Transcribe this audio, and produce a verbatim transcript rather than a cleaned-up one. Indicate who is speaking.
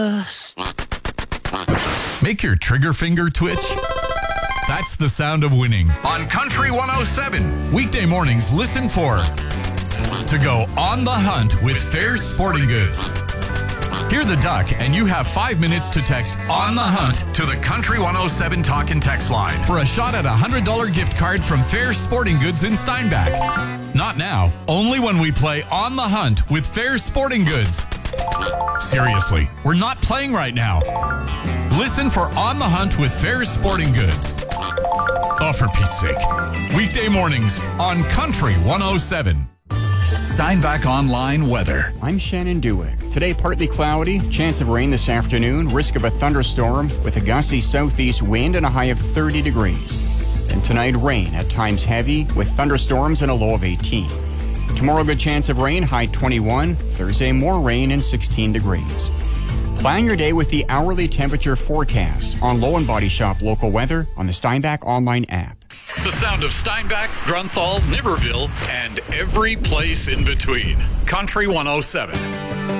Speaker 1: Make your trigger finger twitch? That's the sound of winning on Country one oh seven. Weekday mornings, listen for To Go on the Hunt with Fairs Sporting Goods. Hear the duck, and you have five minutes to text On the Hunt to the Country one oh seven Talk and Text line for a shot at a one hundred dollars gift card from Fairs Sporting Goods in Steinbach. Not now, only when we play On the Hunt with Fairs Sporting Goods. Seriously, we're not playing right now. Listen for On the Hunt with Fairs Sporting Goods. Oh, for Pete's sake. Weekday mornings on Country one oh seven. Steinbach Online weather.
Speaker 2: I'm Shannon Dewick. Today, partly cloudy, chance of rain this afternoon, risk of a thunderstorm with a gusty southeast wind and a high of thirty degrees. And tonight, rain, at times heavy, with thunderstorms and a low of eighteen. Tomorrow, good chance of rain, high twenty-one. Thursday, more rain and sixteen degrees. Plan your day with the hourly temperature forecast on Low and Body Shop local weather on the Steinbach Online app.
Speaker 1: The sound of Steinbach, Grunthal, Niverville, and every place in between. Country one oh seven.